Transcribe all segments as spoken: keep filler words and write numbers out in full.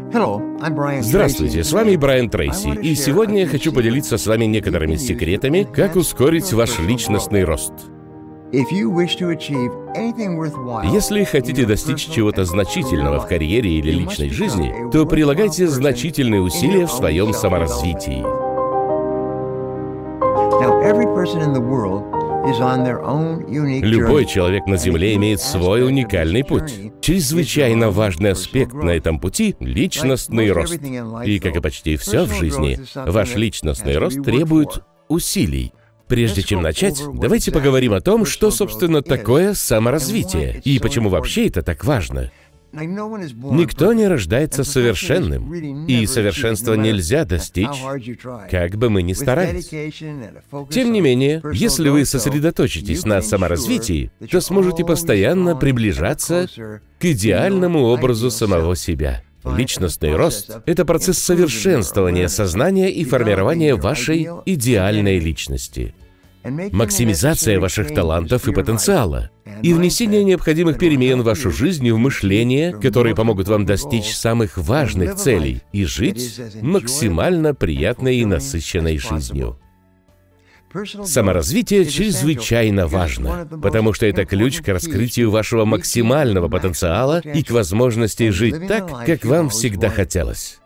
Здравствуйте, с вами Брайан Трейси, и сегодня я хочу поделиться с вами некоторыми секретами, как ускорить ваш личностный рост. Если хотите достичь чего-то значительного в карьере или личной жизни, то прилагайте значительные усилия в своем саморазвитии. Любой человек на Земле имеет свой уникальный путь. Чрезвычайно важный аспект на этом пути – личностный рост. И, как и почти все в жизни, ваш личностный рост требует усилий. Прежде чем начать, давайте поговорим о том, что, собственно, такое саморазвитие, и почему вообще это так важно. Никто не рождается совершенным, и совершенства нельзя достичь, как бы мы ни старались. Тем не менее, если вы сосредоточитесь на саморазвитии, то сможете постоянно приближаться к идеальному образу самого себя. Личностный рост — это процесс совершенствования сознания и формирования вашей идеальной личности. Максимизация ваших талантов и потенциала, и внесение необходимых перемен в вашу жизнь и в мышление, которые помогут вам достичь самых важных целей и жить максимально приятной и насыщенной жизнью. Саморазвитие чрезвычайно важно, потому что это ключ к раскрытию вашего максимального потенциала и к возможности жить так, как вам всегда хотелось.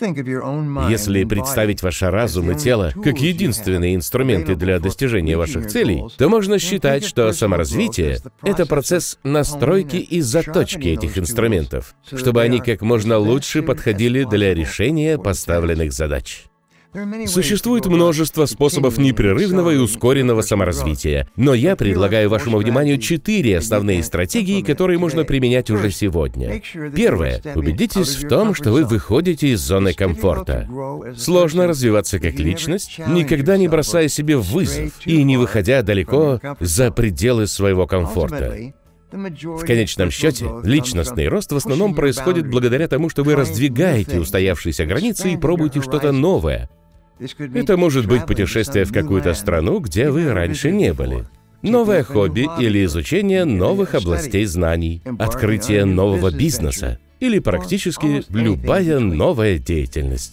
Если представить ваш разум и тело как единственные инструменты для достижения ваших целей, то можно считать, что саморазвитие — это процесс настройки и заточки этих инструментов, чтобы они как можно лучше подходили для решения поставленных задач. Существует множество способов непрерывного и ускоренного саморазвития, но я предлагаю вашему вниманию четыре основные стратегии, которые можно применять уже сегодня. Первое. Убедитесь в том, что вы выходите из зоны комфорта. Сложно развиваться как личность, никогда не бросая себе вызов и не выходя далеко за пределы своего комфорта. В конечном счете, личностный рост в основном происходит благодаря тому, что вы раздвигаете устоявшиеся границы и пробуете что-то новое. Это может быть путешествие в какую-то страну, где вы раньше не были. Новое хобби или изучение новых областей знаний, открытие нового бизнеса или практически любая новая деятельность.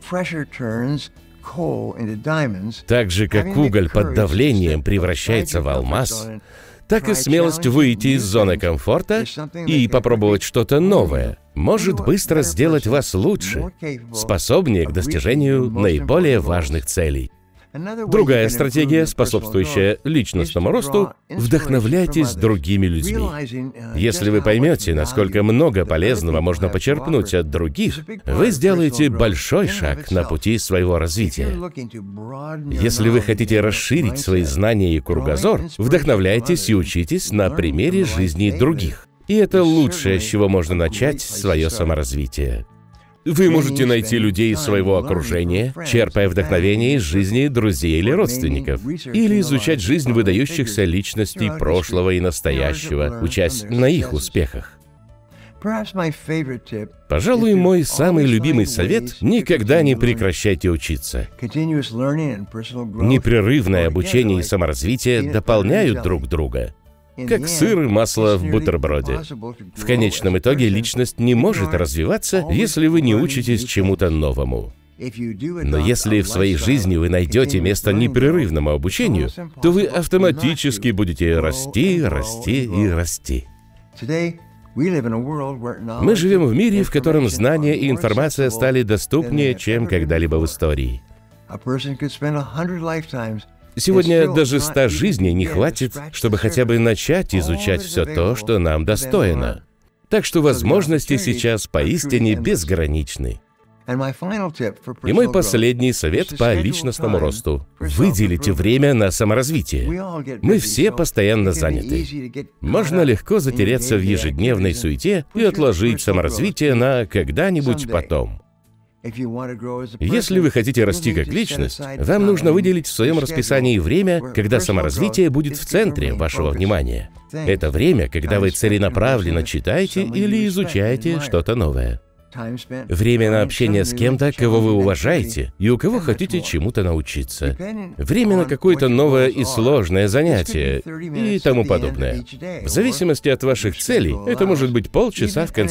Так же, как уголь под давлением превращается в алмаз, так и смелость выйти из зоны комфорта и попробовать что-то новое может быстро сделать вас лучше, способнее к достижению наиболее важных целей. Другая стратегия, способствующая личностному росту — вдохновляйтесь другими людьми. Если вы поймете, насколько много полезного можно почерпнуть от других, вы сделаете большой шаг на пути своего развития. Если вы хотите расширить свои знания и кругозор, вдохновляйтесь и учитесь на примере жизни других. И это лучшее, с чего можно начать свое саморазвитие. Вы можете найти людей из своего окружения, черпая вдохновение из жизни друзей или родственников, или изучать жизнь выдающихся личностей прошлого и настоящего, учась на их успехах. Пожалуй, мой самый любимый совет — никогда не прекращайте учиться. Непрерывное обучение и саморазвитие дополняют друг друга, как сыр и масло в бутерброде. В конечном итоге личность не может развиваться, если вы не учитесь чему-то новому. Но если в своей жизни вы найдете место непрерывному обучению, то вы автоматически будете расти, расти и расти. Мы живем в мире, в котором знания и информация стали доступнее, чем когда-либо в истории. Сегодня даже ста жизней не хватит, чтобы хотя бы начать изучать все то, что нам достойно. Так что возможности сейчас поистине безграничны. И мой последний совет по личностному росту – выделите время на саморазвитие. Мы все постоянно заняты. Можно легко затеряться в ежедневной суете и отложить саморазвитие на когда-нибудь потом. Если вы хотите расти как личность, вам нужно выделить в своем расписании время, когда саморазвитие будет в центре вашего внимания. Это время, когда вы целенаправленно читаете или изучаете что-то новое. Время на общение с кем-то, кого вы уважаете, и у кого хотите чему-то научиться. Время на какое-то новое и сложное занятие и тому подобное. В зависимости от ваших целей, это может быть полчаса в конце